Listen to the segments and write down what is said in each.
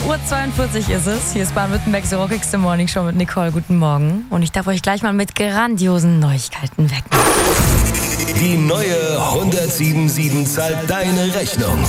9:42 Uhr ist es. Hier ist Baden-Württembergs rockigste Morning Show mit Nicole. Guten Morgen. Und ich darf euch gleich mal mit grandiosen Neuigkeiten wecken. Die neue 177 zahlt deine Rechnung.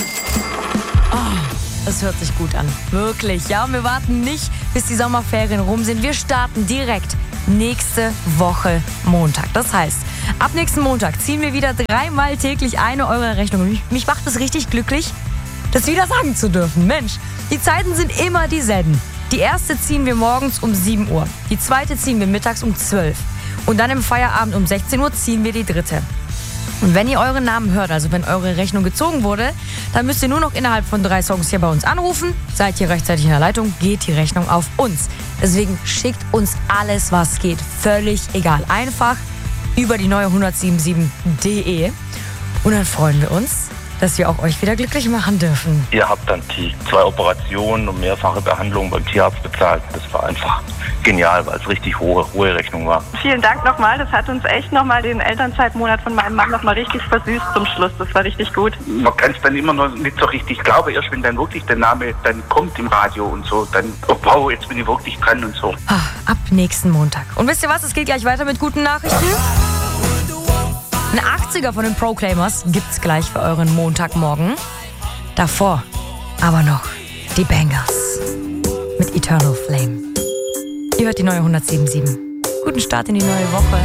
Es hört sich gut an. Wirklich, ja. Und wir warten nicht, bis die Sommerferien rum sind. Wir starten direkt nächste Woche Montag. Das heißt, ab nächsten Montag ziehen wir wieder 3-mal täglich eine Euro-Rechnung. Und mich macht es richtig glücklich, das wieder sagen zu dürfen. Mensch, die Zeiten sind immer dieselben. Die erste ziehen wir morgens um 7 Uhr. Die zweite ziehen wir mittags um 12. Und dann im Feierabend um 16 Uhr ziehen wir die dritte. Und wenn ihr euren Namen hört, also wenn eure Rechnung gezogen wurde, dann müsst ihr nur noch innerhalb von 3 Songs hier bei uns anrufen. Seid ihr rechtzeitig in der Leitung, geht die Rechnung auf uns. Deswegen schickt uns alles, was geht. Völlig egal. Einfach über die neue 177.de. Und dann freuen wir uns, dass wir auch euch wieder glücklich machen dürfen. Ihr habt dann die 2 Operationen und mehrfache Behandlungen beim Tierarzt bezahlt. Das war einfach genial, weil es richtig hohe Rechnung war. Vielen Dank nochmal. Das hat uns echt nochmal den Elternzeitmonat von meinem Mann nochmal richtig versüßt zum Schluss. Das war richtig gut. Man kann es dann immer noch nicht so richtig glauben. Erst wenn dann wirklich der Name dann kommt im Radio und so, dann, oh wow, jetzt bin ich wirklich dran und so. Ab nächsten Montag. Und wisst ihr was? Es geht gleich weiter mit guten Nachrichten. Ein 80er von den Proclaimers gibt's gleich für euren Montagmorgen. Davor aber noch die Bangers mit Eternal Flame. Ihr hört die neue 177. Guten Start in die neue Woche.